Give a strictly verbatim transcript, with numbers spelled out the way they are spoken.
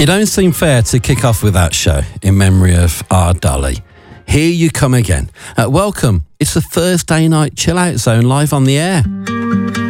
You don't seem fair to kick off with that show in memory of R. Dolly. Here you come again. Uh, welcome. It's the Thursday night chill out zone live on the air.